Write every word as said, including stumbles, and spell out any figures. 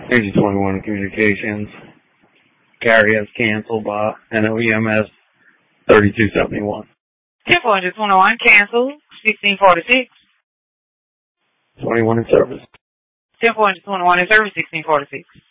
Energy twenty-one Communications. Carry has canceled by N O E M S thirty-two seventy-one. ten four twenty-one canceled, sixteen forty-six. twenty-one in service. ten four twenty-one in service, sixteen forty-six.